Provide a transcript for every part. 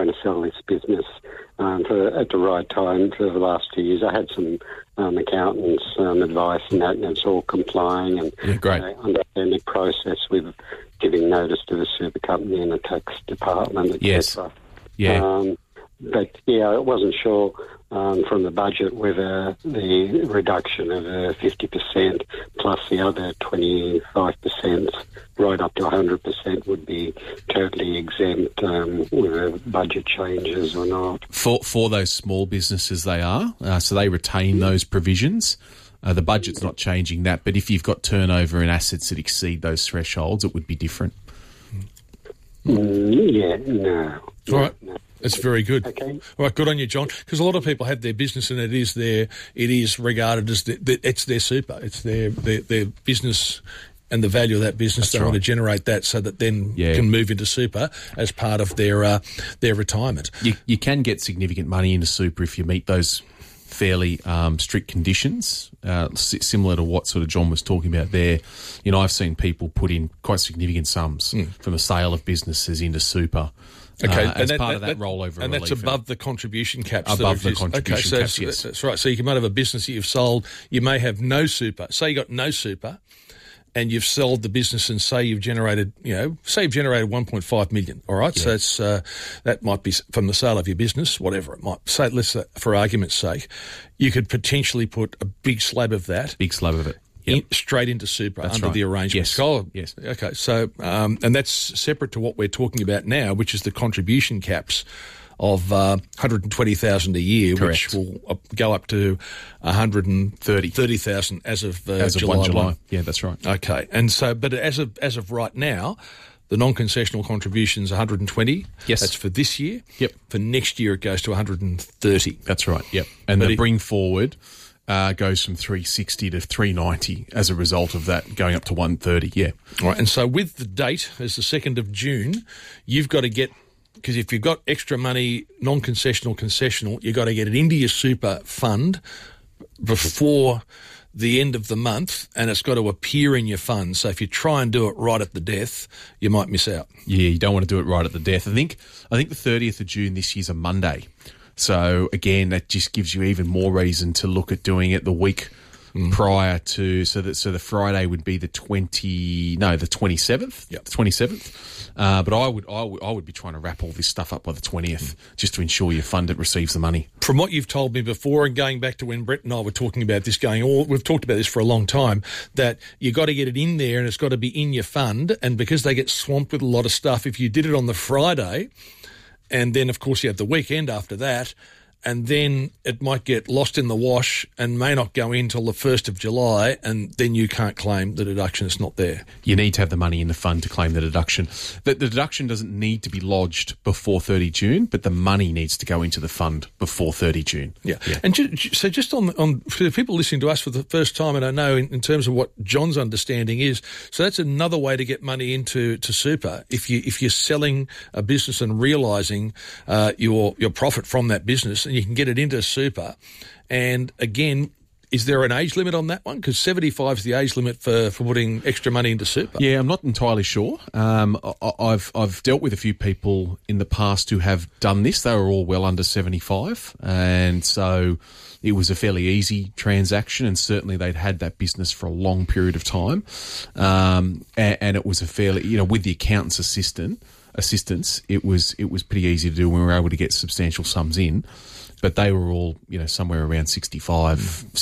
trying to sell this business at the right time for the last 2 years. I had some accountants' advice and that, and it's all complying and understand the process with giving notice to the super company and the tax department, etc. But, I wasn't sure from the budget whether the reduction of 50% plus the other 25% right up to 100% would be totally exempt with budget changes or not. For those small businesses they are, so they retain those provisions. The budget's not changing that, but if you've got turnover and assets that exceed those thresholds, it would be different. No. All right. No. That's very good. Okay. All right, good on you, John. Because a lot of people have their business, and it is regarded as it's their super, it's their business, and the value of that business. They want to generate that so that then can move into super as part of their retirement. You can get significant money into super if you meet those fairly strict conditions, similar to what sort of John was talking about there. I've seen people put in quite significant sums from the sale of businesses into super. Okay, as part of that rollover and relief. That's above the contribution caps. Above the contribution caps, yes. That's right. So you might have a business that you've sold. You may have no super. Say you got no super, and you've sold the business, and say you've generated, say you've generated 1.5 million. All right, so that's that might be from the sale of your business, whatever it might. Say, let's for argument's sake, you could potentially put a big slab of that. Straight into super under the arrangement. Yes. Okay. So, and that's separate to what we're talking about now, which is the contribution caps of 120,000 a year, Correct. which will go up to 130,000 as of July 1 July. 1. Yeah, that's right. Okay. And so, but as of right now, the non-concessional contribution's 120. Yes. That's for this year. Yep. For next year, it goes to 130. That's right. Yep. And the bring forward goes from 360 to 390 as a result of that, going up to 130. Yeah. All right. And so with the date as the 2nd of June, you've got to get, because if you've got extra money, non-concessional, concessional, you've got to get it into your super fund before the end of the month, and it's got to appear in your fund. So if you try and do it right at the death, you might miss out. Yeah, you don't want to do it right at the death. I think the 30th of June this year's a Monday. So again, that just gives you even more reason to look at doing it the week prior to, so the Friday would be the 27th. Yep. The 27th. But I would be trying to wrap all this stuff up by the 20th just to ensure your fund receives the money. From what you've told me before, and going back to when Brett and I were talking about this, we've talked about this for a long time, that you got to get it in there and it's got to be in your fund. And because they get swamped with a lot of stuff, if you did it on the Friday, and then, of course, you have the weekend after that, and then it might get lost in the wash and may not go in till the 1st of July, and then you can't claim the deduction. It's not there. You need to have the money in the fund to claim the deduction. The deduction doesn't need to be lodged before 30 June, but the money needs to go into the fund before 30 June. Yeah. And so just on for the people listening to us for the first time, and I know in terms of what John's understanding is, so that's another way to get money into super. If you're selling a business and realising your profit from that business, and you can get it into super. And again, is there an age limit on that one? Because 75 is the age limit for putting extra money into super. Yeah, I'm not entirely sure. I've dealt with a few people in the past who have done this. They were all well under 75, and so it was a fairly easy transaction, and certainly they'd had that business for a long period of time. And it was a fairly, with the accountant's assistance, it was pretty easy to do. We were able to get substantial sums in. But they were all, somewhere around 60 to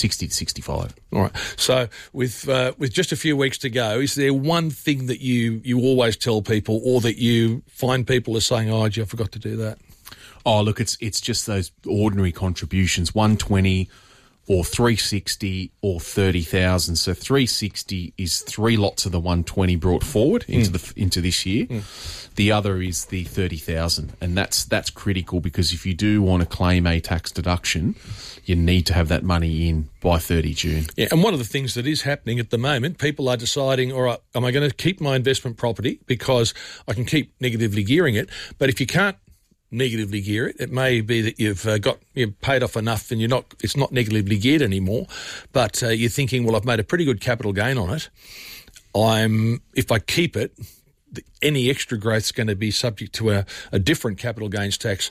65. All right. So with just a few weeks to go, is there one thing that you always tell people, or that you find people are saying, "Oh, gee, I forgot to do that"? Oh, look, it's just those ordinary contributions, 120 or 360 or 30,000. So 360 is 3 lots of the 120 brought forward into this year. The other is the 30,000, and that's critical, because if you do want to claim a tax deduction, you need to have that money in by 30 June. Yeah, and one of the things that is happening at the moment, people are deciding, all right, am I going to keep my investment property because I can keep negatively gearing it? But if you can't negatively gear it, it may be that you've paid off enough and it's not negatively geared anymore, but you're thinking, well, I've made a pretty good capital gain on it. If I keep it, any extra growth is going to be subject to a different capital gains tax